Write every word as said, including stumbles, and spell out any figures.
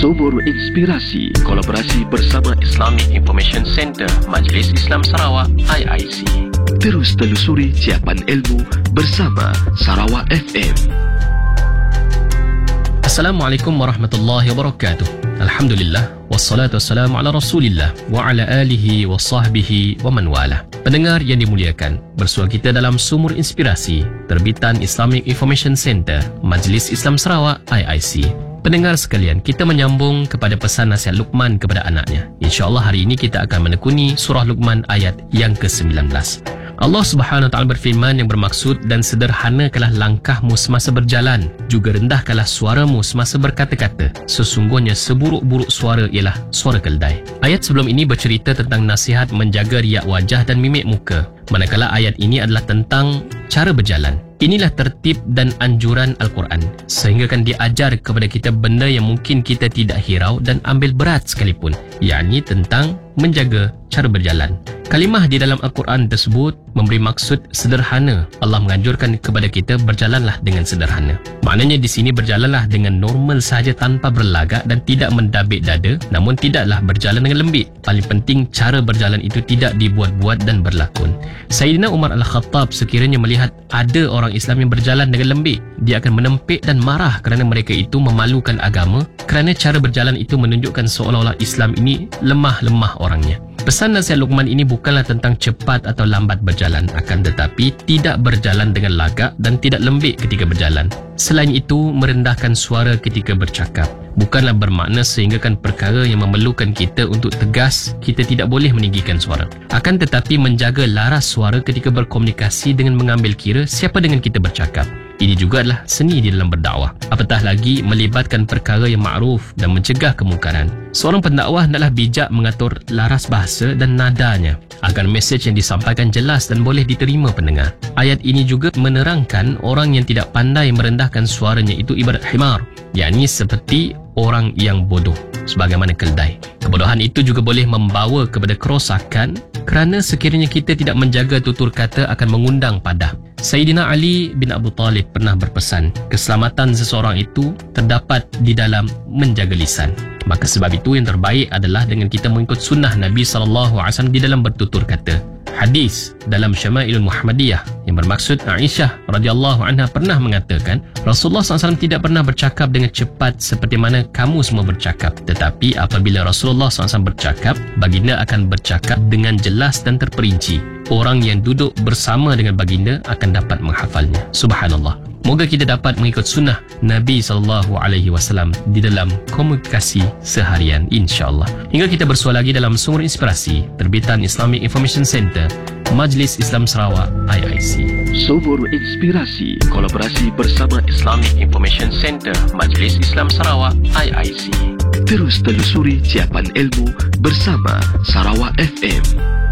Sumur Inspirasi, kolaborasi bersama Islamic Information Center Majlis Islam Sarawak I I C. Terus telusuri ciapan ilmu bersama Sarawak F M. Assalamualaikum warahmatullahi wabarakatuh. Alhamdulillah, wassalatu wassalamu ala rasulillah wa ala alihi wa sahbihi wa man wala. Pendengar yang dimuliakan, bersua kita dalam Sumur Inspirasi, terbitan Islamic Information Center Majlis Islam Sarawak I I C. Pendengar sekalian, kita menyambung kepada pesan nasihat Luqman kepada anaknya. InsyaAllah hari ini kita akan menekuni surah Luqman ayat yang ke sembilan belas. Allah Subhanahu Wa Taala berfirman yang bermaksud, dan sederhanakanlah langkahmu semasa berjalan, juga rendahkanlah suaramu semasa berkata-kata. Sesungguhnya seburuk-buruk suara ialah suara keldai. Ayat sebelum ini bercerita tentang nasihat menjaga riak wajah dan mimik muka, manakala ayat ini adalah tentang cara berjalan. Inilah tertib dan anjuran Al-Quran, sehingga kan diajar kepada kita benda yang mungkin kita tidak hirau dan ambil berat sekalipun, yakni tentang menjaga cara berjalan. Kalimah di dalam Al-Quran tersebut memberi maksud sederhana. Allah menganjurkan kepada kita berjalanlah dengan sederhana. Maknanya di sini berjalanlah dengan normal sahaja tanpa berlagak dan tidak mendabik dada, namun tidaklah berjalan dengan lembik. Paling penting cara berjalan itu tidak dibuat-buat dan berlakon. Sayyidina Umar Al-Khattab sekiranya melihat ada orang Islam yang berjalan dengan lembik, dia akan menempik dan marah kerana mereka itu memalukan agama, kerana cara berjalan itu menunjukkan seolah-olah Islam ini lemah-lemah orangnya. Pesan nasihat Luqman ini bukanlah tentang cepat atau lambat berjalan, akan tetapi tidak berjalan dengan lagak dan tidak lembik ketika berjalan. Selain itu, merendahkan suara ketika bercakap bukanlah bermakna sehinggakan perkara yang memerlukan kita untuk tegas, kita tidak boleh meninggikan suara. Akan tetapi menjaga laras suara ketika berkomunikasi dengan mengambil kira siapa dengan kita bercakap. Ini juga adalah seni di dalam berdakwah. Apatah lagi melibatkan perkara yang makruf dan mencegah kemungkaran. Seorang pendakwah hendaklah bijak mengatur laras bahasa dan nadanya agar mesej yang disampaikan jelas dan boleh diterima pendengar. Ayat ini juga menerangkan orang yang tidak pandai merendahkan suaranya itu ibarat himar, yakni seperti orang yang bodoh, sebagaimana keldai. Kebodohan itu juga boleh membawa kepada kerosakan, kerana sekiranya kita tidak menjaga tutur kata akan mengundang padah. Sayyidina Ali bin Abu Talib pernah berpesan, keselamatan seseorang itu terdapat di dalam menjaga lisan. Maka sebab itu yang terbaik adalah dengan kita mengikut sunnah Nabi sallallahu alaihi wasallam di dalam bertutur kata. Hadis dalam Syama'ilul Muhammadiyah yang bermaksud Aisyah radhiyallahu anha pernah mengatakan, Rasulullah sallallahu alaihi wasallam tidak pernah bercakap dengan cepat seperti mana kamu semua bercakap, tetapi apabila Rasulullah sallallahu alaihi wasallam bercakap, baginda akan bercakap dengan jelas dan terperinci. Orang yang duduk bersama dengan baginda akan dapat menghafalnya. Subhanallah. Moga kita dapat mengikut sunnah Nabi sallallahu alaihi wasallam di dalam komunikasi seharian, insya-Allah. Hingga kita bersua lagi dalam Sumur Inspirasi, terbitan Islamic Information Center Majlis Islam Sarawak I I C. Sumur Inspirasi, kolaborasi bersama Islamic Information Center Majlis Islam Sarawak I I C. Terus telusuri ciapan ilmu bersama Sarawak F M.